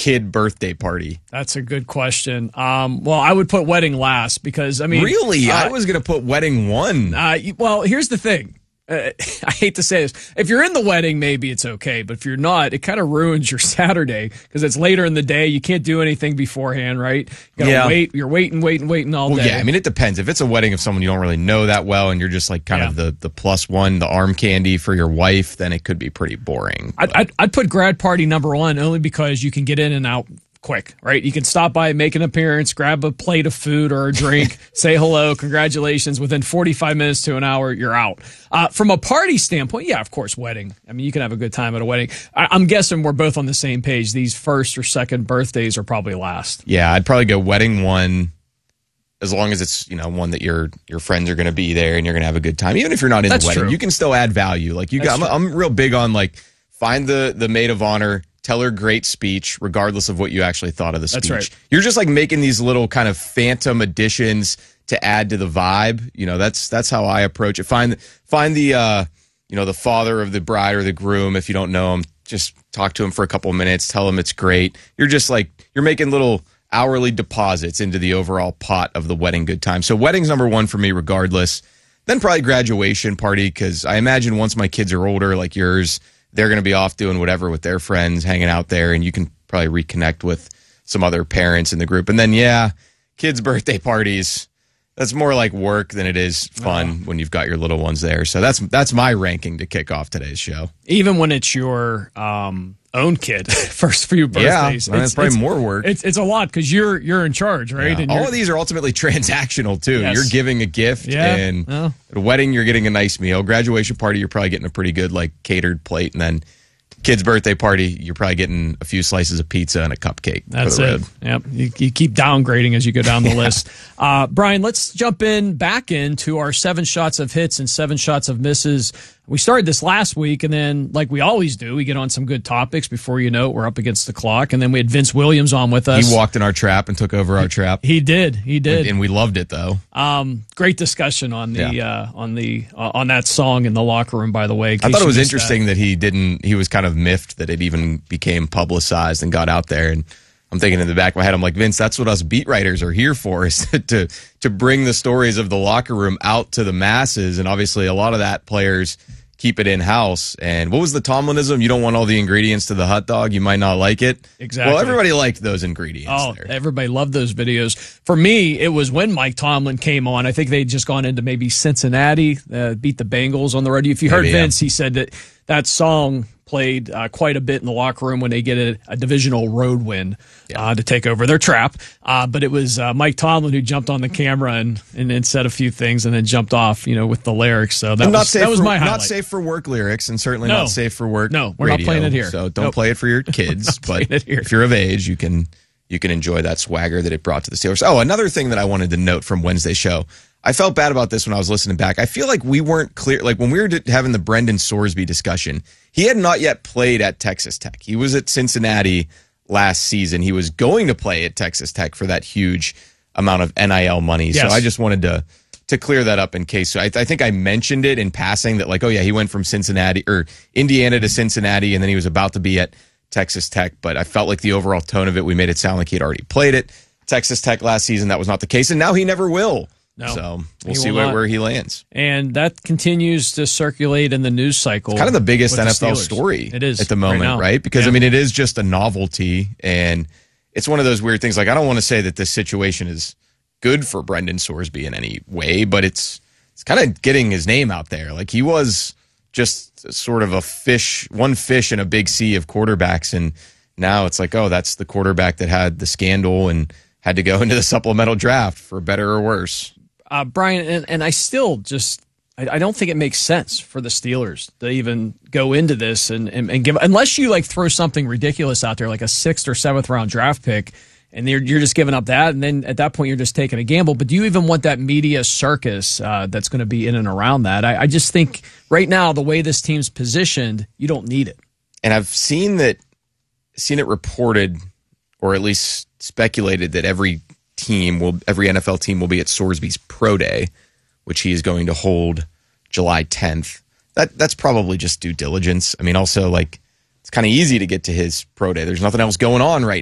kid birthday party? That's a good question. Well, I would put wedding last because, I mean... Really? I was going to put wedding one. Well, here's the thing. I hate to say this. If you're in the wedding, maybe it's okay. But if you're not, it kind of ruins your Saturday because it's later in the day. You can't do anything beforehand, right? You gotta wait. You're waiting all day. Yeah, I mean, it depends. If it's a wedding of someone you don't really know that well and you're just like kind of the plus one, the arm candy for your wife, then it could be pretty boring. I'd put grad party number one only because you can get in and out quick, right? You can stop by, make an appearance, grab a plate of food or a drink, say hello, congratulations. Within 45 minutes to an hour, you're out. From a party standpoint, yeah, of course, wedding. I mean, you can have a good time at a wedding. I'm guessing we're both on the same page. These first or second birthdays are probably last. Yeah, I'd probably go wedding one, as long as it's, one that your friends are going to be there and you're going to have a good time. Even if you're not in the wedding, you can still add value. Like I'm real big on like find the maid of honor, tell her great speech, regardless of what you actually thought of the speech. That's right. You're just like making these little kind of phantom additions to add to the vibe. That's how I approach it. Find the the father of the bride or the groom. If you don't know him, just talk to him for a couple of minutes. Tell him it's great. You're just like you're making little hourly deposits into the overall pot of the wedding good time. So wedding's number one for me, regardless. Then probably graduation party because I imagine once my kids are older, like yours, they're going to be off doing whatever with their friends, hanging out there, and you can probably reconnect with some other parents in the group. And then, kids' birthday parties, that's more like work than it is fun when you've got your little ones there. So that's my ranking to kick off today's show. Even when it's your own kid, first few birthdays. Yeah, it's probably more work. It's a lot because you're in charge, right? Yeah. And all of these are ultimately transactional, too. Yes. You're giving a gift, and at a wedding, you're getting a nice meal. Graduation party, you're probably getting a pretty good, catered plate, and then kid's birthday party, you're probably getting a few slices of pizza and a cupcake. That's it. Yep. You keep downgrading as you go down the list. Brian, let's jump back into our 7 shots of hits and 7 shots of misses. We started this last week, and then, like we always do, we get on some good topics. Before you know it, we're up against the clock. And then we had Vince Williams on with us. He walked in our trap and took over our trap. He did. And we loved it, though. Great discussion on on that song in the locker room, by the way. I thought it was interesting that he was kind of miffed that it even became publicized and got out there. And I'm thinking in the back of my head, I'm like, Vince, that's what us beat writers are here for, is to bring the stories of the locker room out to the masses. And obviously a lot of that players keep it in-house. And what was the Tomlinism? You don't want all the ingredients to the hot dog. You might not like it. Exactly. Well, everybody liked those ingredients there. Everybody loved those videos. For me, it was when Mike Tomlin came on. I think they'd just gone into maybe Cincinnati, beat the Bengals on the road. If you heard Vince, he said that song played quite a bit in the locker room when they get a divisional road win to take over their trap. But it was Mike Tomlin who jumped on the camera and said a few things and then jumped off, with the lyrics. So that was my highlight. Not safe for work lyrics, and certainly not safe for work. No, we're not playing it here. So don't play it for your kids. But if you're of age, you can enjoy that swagger that it brought to the Steelers. Oh, another thing that I wanted to note from Wednesday's show. I felt bad about this when I was listening back. I feel like we weren't clear. Like when we were having the Brendan Sorsby discussion, he had not yet played at Texas Tech. He was at Cincinnati last season. He was going to play at Texas Tech for that huge amount of NIL money. Yes. So I just wanted to clear that up in case. So I think I mentioned it in passing that he went from Cincinnati or Indiana to Cincinnati, and then he was about to be at Texas Tech. But I felt like the overall tone of it, we made it sound like he had already played at Texas Tech last season. That was not the case, and now he never will. No, so we'll see where he lands. And that continues to circulate in the news cycle. It's kind of the biggest NFL story it is at the moment, right? Because, it is just a novelty, and it's one of those weird things. Like, I don't want to say that this situation is good for Brendan Sorsby in any way, but it's kind of getting his name out there. Like, he was just sort of one fish in a big sea of quarterbacks, and now it's like, oh, that's the quarterback that had the scandal and had to go into the supplemental draft, for better or worse. Brian, and I still I don't think it makes sense for the Steelers to even go into this and give, unless you throw something ridiculous out there, like a 6th or 7th round draft pick, and you're just giving up that, and then at that point you're just taking a gamble. But do you even want that media circus that's going to be in and around that? I just think right now, the way this team's positioned, you don't need it. And I've seen it reported, or at least speculated, that every NFL team will be at Sorsby's Pro Day, which he is going to hold July 10th. That's probably just due diligence. I mean, also, it's kind of easy to get to his Pro Day. There's nothing else going on right